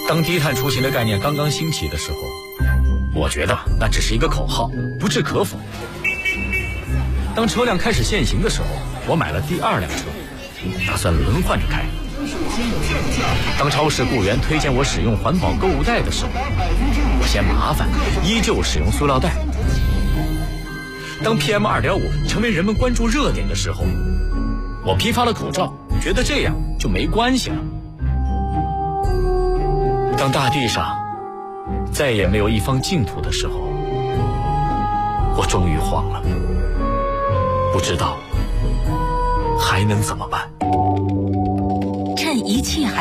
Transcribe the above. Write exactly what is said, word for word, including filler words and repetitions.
当低碳出行的概念刚刚兴起的时候，我觉得那只是一个口号，不置可否。当车辆开始限行的时候，我买了第二辆车，打算轮换着开。当超市雇员推荐我使用环保购物袋的时候，我嫌麻烦，依旧使用塑料袋。当 P M 二点五 成为人们关注热点的时候，我批发了口罩，觉得这样就没关系了。当大地上再也没有一方净土的时候，我终于慌了，不知道还能怎么办。 趁一切还